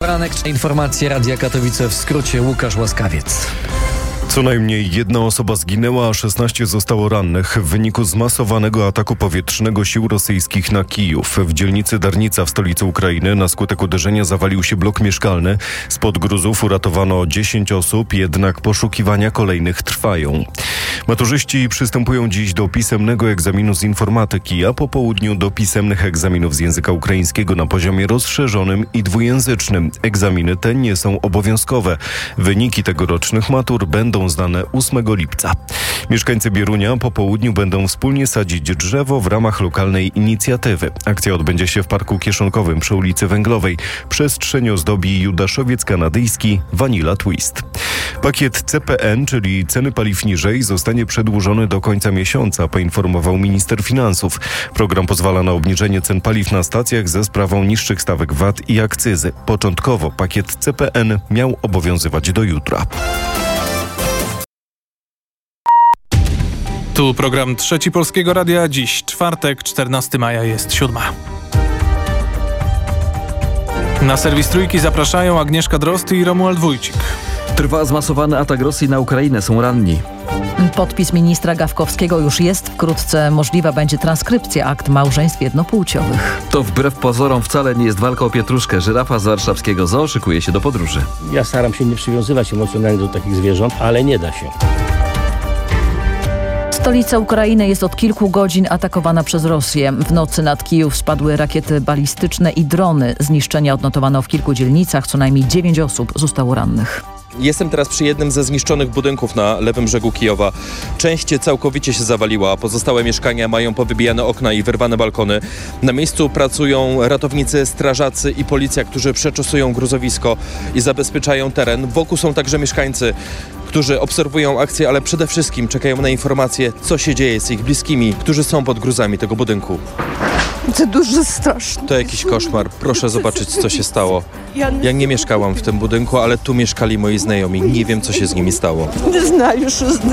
Poranek, informacje Radia Katowice, w skrócie Łukasz Łaskawiec. Co najmniej jedna osoba zginęła, a 16 zostało rannych w wyniku zmasowanego ataku powietrznego sił rosyjskich na Kijów. W dzielnicy Darnica w stolicy Ukrainy na skutek uderzenia zawalił się blok mieszkalny. Spod gruzów uratowano 10 osób, jednak poszukiwania kolejnych trwają. Maturzyści przystępują dziś do pisemnego egzaminu z informatyki, a po południu do pisemnych egzaminów z języka ukraińskiego na poziomie rozszerzonym i dwujęzycznym. Egzaminy te nie są obowiązkowe. Wyniki tegorocznych matur będą znane 8 lipca. Mieszkańcy Bierunia po południu będą wspólnie sadzić drzewo w ramach lokalnej inicjatywy. Akcja odbędzie się w Parku Kieszonkowym przy ulicy Węglowej. Przestrzeń ozdobi judaszowiec kanadyjski Vanilla Twist. Pakiet CPN, czyli ceny paliw niżej, zostanie przedłużony do końca miesiąca, poinformował minister finansów. Program pozwala na obniżenie cen paliw na stacjach ze sprawą niższych stawek VAT i akcyzy. Początkowo pakiet CPN miał obowiązywać do jutra. Tu program Trzeci Polskiego Radia. Dziś czwartek, 14 maja, jest 7. Na serwis Trójki zapraszają Agnieszka Drozd i Romuald Wójcik. Trwa zmasowany atak Rosji na Ukrainę, są ranni. Podpis ministra Gawkowskiego już jest. Wkrótce możliwa będzie transkrypcja akt małżeństw jednopłciowych. To wbrew pozorom wcale nie jest walka o pietruszkę. Żyrafa z warszawskiego zoo szykuje się do podróży. Ja staram się nie przywiązywać emocjonalnie do takich zwierząt, ale nie da się. Stolica Ukrainy jest od kilku godzin atakowana przez Rosję. W nocy nad Kijów spadły rakiety balistyczne i drony. Zniszczenia odnotowano w kilku dzielnicach. Co najmniej 9 osób zostało rannych. Jestem teraz przy jednym ze zniszczonych budynków na lewym brzegu Kijowa. Część całkowicie się zawaliła, a pozostałe mieszkania mają powybijane okna i wyrwane balkony. Na miejscu pracują ratownicy, strażacy i policja, którzy przeczesują gruzowisko i zabezpieczają teren. Wokół są także mieszkańcy, którzy obserwują akcję, ale przede wszystkim czekają na informacje, co się dzieje z ich bliskimi, którzy są pod gruzami tego budynku. To дуже straszne. To jakiś koszmar. Proszę zobaczyć, co się stało. Ja nie mieszkałam w tym budynku, ale tu mieszkali moi znajomi. Nie wiem, co się z nimi stało. Не знаю, що з